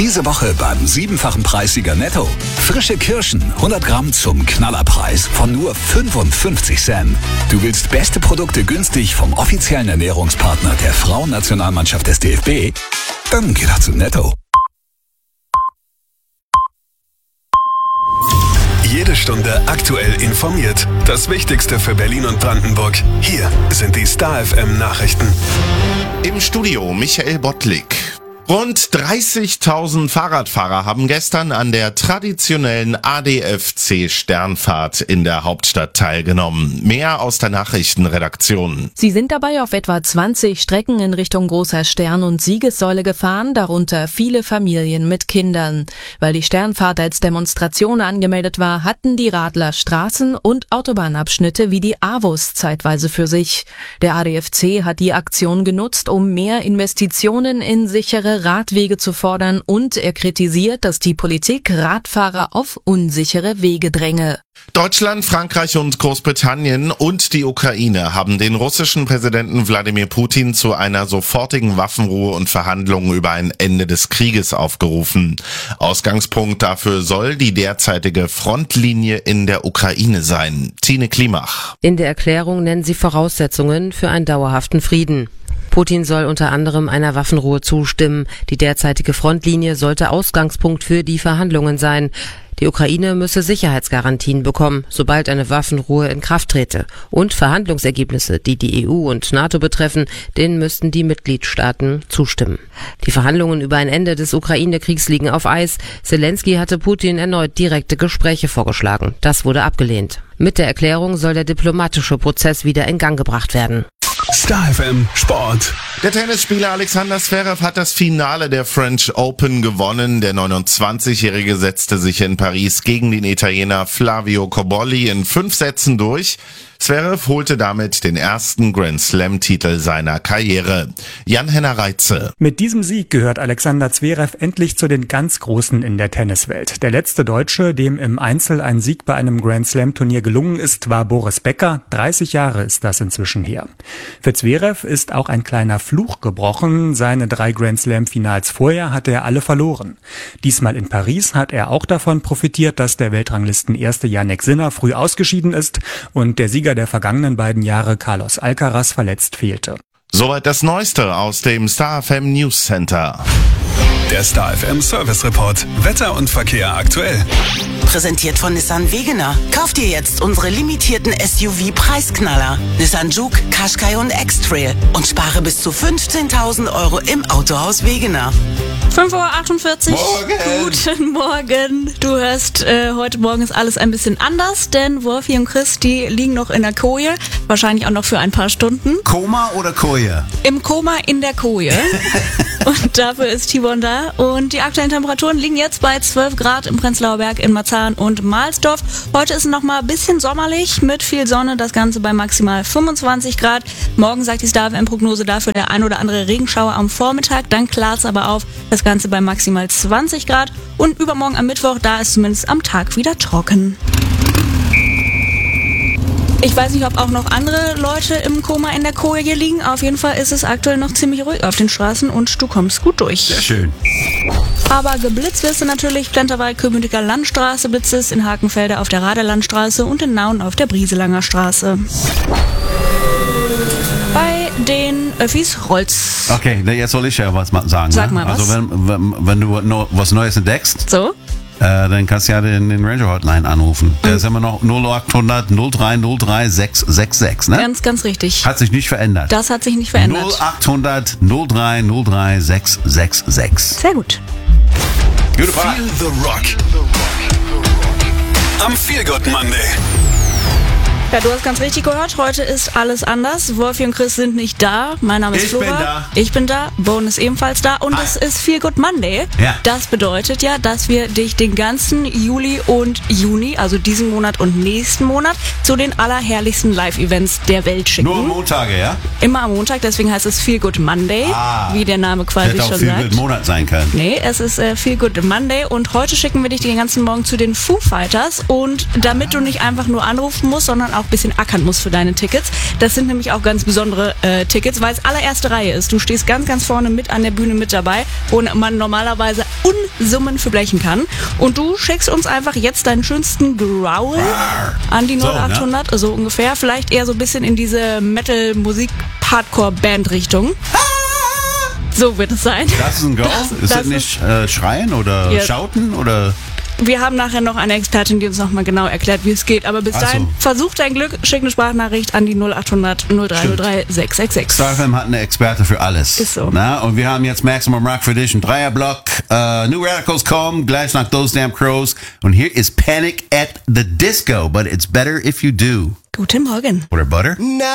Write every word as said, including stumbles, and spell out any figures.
Diese Woche beim siebenfachen Preissieger Netto. Frische Kirschen, hundert Gramm zum Knallerpreis von nur fünfundfünfzig Cent. Du willst beste Produkte günstig vom offiziellen Ernährungspartner der Frauennationalmannschaft des D F B? Dann geh doch zu Netto. Jede Stunde aktuell informiert. Das Wichtigste für Berlin und Brandenburg. Hier sind die Star F M Nachrichten. Im Studio Michael Bottlik. Rund dreißigtausend Fahrradfahrer haben gestern an der traditionellen A D F C-Sternfahrt in der Hauptstadt teilgenommen. Mehr aus der Nachrichtenredaktion. Sie sind dabei auf etwa zwanzig Strecken in Richtung Großer Stern und Siegessäule gefahren, darunter viele Familien mit Kindern. Weil die Sternfahrt als Demonstration angemeldet war, hatten die Radler Straßen- und Autobahnabschnitte wie die A W U S zeitweise für sich. Der A D F C hat die Aktion genutzt, um mehr Investitionen in sichere Radwege zu fordern, und er kritisiert, dass die Politik Radfahrer auf unsichere Wege dränge. Deutschland, Frankreich und Großbritannien und die Ukraine haben den russischen Präsidenten Wladimir Putin zu einer sofortigen Waffenruhe und Verhandlungen über ein Ende des Krieges aufgerufen. Ausgangspunkt dafür soll die derzeitige Frontlinie in der Ukraine sein. Tine Klimach. In der Erklärung nennen sie Voraussetzungen für einen dauerhaften Frieden. Putin soll unter anderem einer Waffenruhe zustimmen. Die derzeitige Frontlinie sollte Ausgangspunkt für die Verhandlungen sein. Die Ukraine müsse Sicherheitsgarantien bekommen, sobald eine Waffenruhe in Kraft trete. Und Verhandlungsergebnisse, die die E U und NATO betreffen, denen müssten die Mitgliedstaaten zustimmen. Die Verhandlungen über ein Ende des Ukraine-Kriegs liegen auf Eis. Zelensky hatte Putin erneut direkte Gespräche vorgeschlagen. Das wurde abgelehnt. Mit der Erklärung soll der diplomatische Prozess wieder in Gang gebracht werden. Star F M Sport. Der Tennisspieler Alexander Zverev hat das Finale der French Open gewonnen. Der neunundzwanzigjährige setzte sich in Paris gegen den Italiener Flavio Cobolli in fünf Sätzen durch. Zverev holte damit den ersten Grand-Slam-Titel seiner Karriere. Jan-Henner Reitze. Mit diesem Sieg gehört Alexander Zverev endlich zu den ganz Großen in der Tenniswelt. Der letzte Deutsche, dem im Einzel ein Sieg bei einem Grand-Slam-Turnier gelungen ist, war Boris Becker. dreißig Jahre ist das inzwischen her. Für Zverev ist auch ein kleiner Fluch gebrochen. Seine drei Grand-Slam-Finals vorher hatte er alle verloren. Diesmal in Paris hat er auch davon profitiert, dass der Weltranglisten-Erste Jannik Sinner früh ausgeschieden ist und der Sieger der vergangenen beiden Jahre Carlos Alcaraz verletzt fehlte. Soweit das Neueste aus dem Star F M News Center. Der Star F M Service Report. Wetter und Verkehr aktuell. Präsentiert von Nissan Wegener. Kauft ihr jetzt unsere limitierten S U V-Preisknaller. Nissan Juke, Qashqai und X-Trail. Und spare bis zu fünfzehntausend Euro im Autohaus Wegener. fünf Uhr achtundvierzig. Morgen. Guten Morgen. Du hörst, äh, heute Morgen ist alles ein bisschen anders, denn Wolfi und Chris, die liegen noch in der Koje. Wahrscheinlich auch noch für ein paar Stunden. Koma oder Koje? Im Koma in der Koje. Und dafür ist Tibon da. Und die aktuellen Temperaturen liegen jetzt bei zwölf Grad im Prenzlauer Berg, in Marzahn und Mahlsdorf. Heute ist es noch mal ein bisschen sommerlich mit viel Sonne, das Ganze bei maximal fünfundzwanzig Grad. Morgen sagt die Star F M-Prognose dafür der ein oder andere Regenschauer am Vormittag. Dann klart es aber auf, das Ganze bei maximal zwanzig Grad. Und übermorgen am Mittwoch, da ist zumindest am Tag wieder trocken. Ich weiß nicht, ob auch noch andere Leute im Koma in der Koje liegen. Auf jeden Fall ist es aktuell noch ziemlich ruhig auf den Straßen und du kommst gut durch. Sehr schön. Aber geblitzt wirst du natürlich. Plenterwald, Köpenicker Landstraße blitzt es, in Hakenfelde auf der Raderlandstraße und in Nauen auf der Brieselanger Straße. Bei den Öffis rollt's. Okay, jetzt soll ich ja was mal sagen. Sag ne? mal was. Also wenn, wenn, wenn du no, was Neues entdeckst, So? äh, dann kannst du ja den, den Ranger Hotline anrufen. Der ist immer noch null achthundert null drei null drei sechs sechs sechs, ne? Ganz, ganz richtig. Hat sich nicht verändert. Das hat sich nicht verändert. null achthundert null drei null drei sechs sechs sechs. Sehr gut. Gute Fahrt. Feel the Rock. Am Feel Good Monday. Ja, du hast ganz richtig gehört, heute ist alles anders. Wolfi und Chris sind nicht da. Mein Name ist Ich Flora. bin da. Ich bin da. Bone ist ebenfalls da. Und Hi. es ist Feel Good Monday. Ja. Das bedeutet ja, dass wir dich den ganzen Juli und Juni, also diesen Monat und nächsten Monat, zu den allerherrlichsten Live-Events der Welt schicken. Nur Montage, ja? Immer am Montag, deswegen heißt es Feel Good Monday, Ah. wie der Name quasi Hätte auch schon viel sagt. mit Monat sein können. Nee, es ist äh, Feel Good Monday und heute schicken wir dich den ganzen Morgen zu den Foo Fighters und damit du nicht einfach nur anrufen musst, sondern auch auch ein bisschen ackern musst für deine Tickets. Das sind nämlich auch ganz besondere äh, Tickets, weil es allererste Reihe ist. Du stehst ganz, ganz vorne mit an der Bühne mit dabei, wo man normalerweise Unsummen für blechen kann. Und du schickst uns einfach jetzt deinen schönsten Growl an die null acht hundert, so, ne? So ungefähr. Vielleicht eher so ein bisschen in diese Metal-Musik-Hardcore-Band-Richtung. So wird es sein. Das ist ein Go? Das, ist das, das nicht äh, schreien oder ja. schauten oder... Wir haben nachher noch eine Expertin, die uns nochmal genau erklärt, wie es geht. Aber bis Ach dahin, so. versuch dein Glück, schick eine Sprachnachricht an die null acht hundert null drei null drei sechs sechs sechs. Star F M hat eine Experte für alles. Ist so. Na, und wir haben jetzt Maximum Rock für dich, ein Dreierblock. Uh, New Radicals kommen, gleich nach Those Damn Crows. Und hier ist Panic at the Disco, but it's better if you do. Guten Morgen. Oder Butter?